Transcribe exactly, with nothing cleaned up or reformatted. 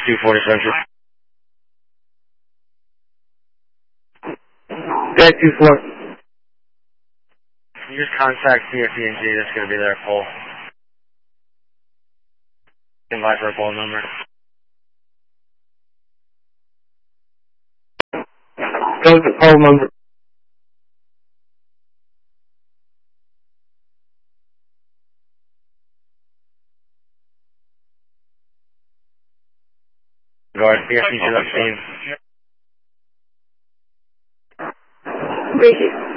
two forty-seven. Dead two four. You just contact C F E and G, that's going to be their pole. Invite for a pole number. Go to the pole number. Guard, C F E to that scene. Appreciate it.